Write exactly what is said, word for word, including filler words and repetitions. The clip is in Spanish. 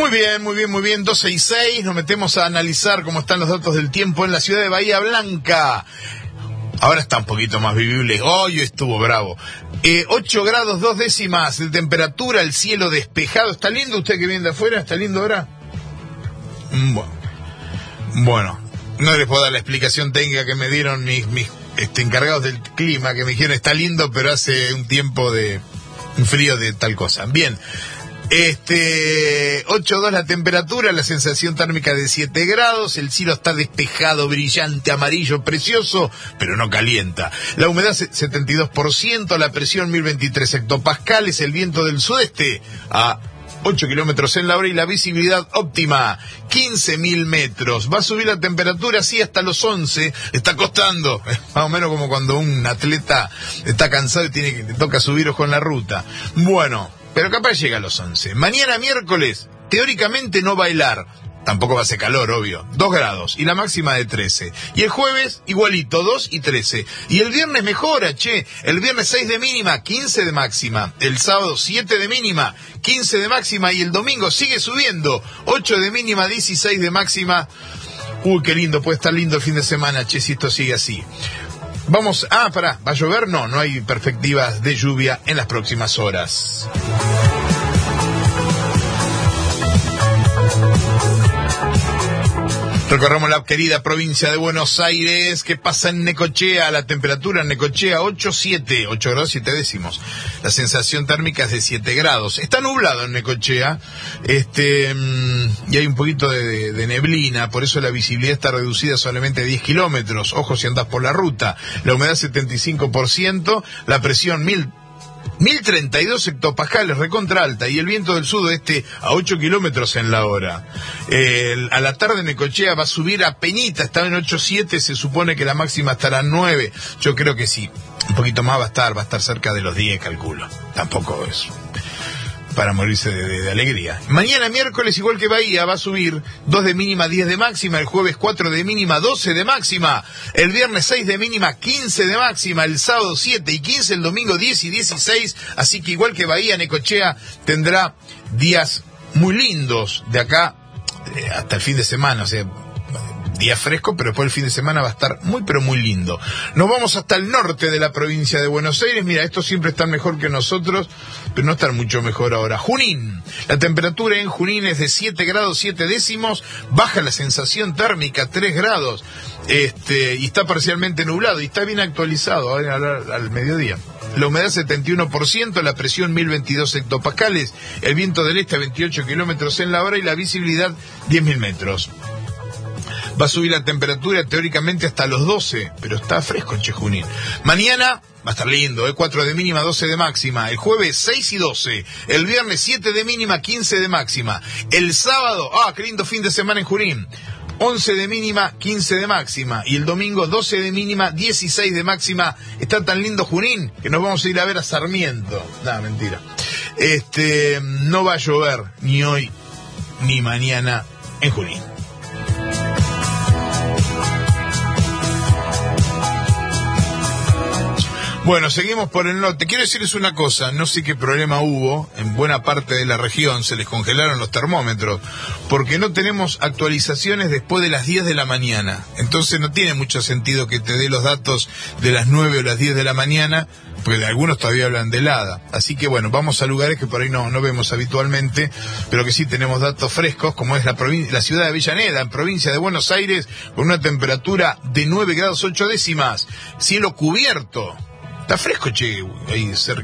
Muy bien, muy bien, muy bien, doce y seis, nos metemos a analizar cómo están los datos del tiempo en la ciudad de Bahía Blanca. Ahora está un poquito más vivible. Hoy estuvo bravo. Eh, ocho grados, dos décimas de temperatura, el cielo despejado. ¿Está lindo usted que viene de afuera? ¿Está lindo ahora? Bueno, bueno, no les puedo dar la explicación técnica que me dieron mis, mis este, encargados del clima, que me dijeron está lindo, pero hace un tiempo de un frío de tal cosa. Bien. Este, ocho coma dos la temperatura, la sensación térmica de siete grados, el cielo está despejado, brillante, amarillo, precioso, pero no calienta. La humedad setenta y dos por ciento, la presión mil veintitrés hectopascales, el viento del sudeste a ocho kilómetros en la hora y la visibilidad óptima, quince mil metros. Va a subir la temperatura, sí, hasta los once, está costando, más o menos como cuando un atleta está cansado y tiene que, le toca subir con la ruta. Bueno, pero capaz llega a los once. Mañana miércoles, teóricamente no va a helar. Tampoco va a ser calor, obvio. dos grados. Y la máxima de trece. Y el jueves, igualito, dos y trece. Y el viernes mejora, che. El viernes seis de mínima, quince de máxima. El sábado siete de mínima, quince de máxima. Y el domingo sigue subiendo. ocho de mínima, dieciséis de máxima. Uy, qué lindo. Puede estar lindo el fin de semana, che, si esto sigue así. Vamos, ah, pará, ¿va a llover? No, no hay perspectivas de lluvia en las próximas horas. Recorremos la querida provincia de Buenos Aires. ¿Qué pasa en Necochea? La temperatura en Necochea ocho coma siete, ocho grados siete décimos. La sensación térmica es de siete grados. Está nublado en Necochea, este, y hay un poquito de, de, de neblina, por eso la visibilidad está reducida solamente a diez kilómetros. Ojo si andás por la ruta. La humedad setenta y cinco por ciento, la presión mil treinta y dos hectopascales, recontra alta, y el viento del sudoeste a ocho kilómetros en la hora. Eh, a la tarde Necochea va a subir a penita, estaba en ocho coma siete, se supone que la máxima estará en nueve. Yo creo que sí, un poquito más va a estar, va a estar cerca de los diez, calculo. Tampoco es para morirse de, de, de alegría. Mañana miércoles, igual que Bahía, va a subir dos de mínima, diez de máxima, el jueves cuatro de mínima, doce de máxima, el viernes seis de mínima, quince de máxima, el sábado siete y quince, el domingo diez y dieciséis, así que igual que Bahía, Necochea tendrá días muy lindos de acá eh, hasta el fin de semana, o sea, día fresco, pero después el fin de semana va a estar muy pero muy lindo. Nos vamos hasta el norte de la provincia de Buenos Aires. Mira, estos siempre están mejor que nosotros, pero no están mucho mejor ahora. Junín, la temperatura en Junín es de siete grados siete décimos, baja la sensación térmica tres grados, este, y está parcialmente nublado, y está bien actualizado ahora al, al mediodía. La humedad setenta y uno por ciento, la presión mil veintidós hectopascales, el viento del este a veintiocho kilómetros en la hora y la visibilidad diez mil metros. Va a subir la temperatura teóricamente hasta los doce, pero está fresco en Junín. Mañana va a estar lindo, ¿eh? cuatro de mínima, doce de máxima. El jueves seis y doce. El viernes siete de mínima, quince de máxima. El sábado, ah, qué lindo fin de semana en Junín. once de mínima, quince de máxima. Y el domingo doce de mínima, dieciséis de máxima. Está tan lindo Junín que nos vamos a ir a ver a Sarmiento. Nada, mentira. Este, no va a llover ni hoy ni mañana en Junín. Bueno, seguimos por el norte. Quiero decirles una cosa, no sé qué problema hubo, en buena parte de la región se les congelaron los termómetros, porque no tenemos actualizaciones después de las diez de la mañana. Entonces no tiene mucho sentido que te dé los datos de las nueve o las diez de la mañana, porque algunos todavía hablan de helada. Así que bueno, vamos a lugares que por ahí no, no vemos habitualmente, pero que sí tenemos datos frescos, como es la, provin- la ciudad de Avellaneda, en provincia de Buenos Aires, con una temperatura de nueve grados ocho décimas, cielo cubierto. Está fresco, che, ahí cerca.